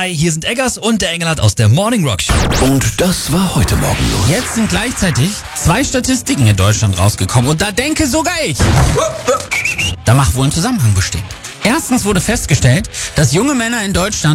Hi, hier sind Eggers und der Engelhardt aus der Morning Rock Show. Und das war heute Morgen los. Jetzt sind gleichzeitig 2 Statistiken in Deutschland rausgekommen und da denke sogar ich. Da mag wohl ein Zusammenhang bestehen. Erstens wurde festgestellt, dass junge Männer in Deutschland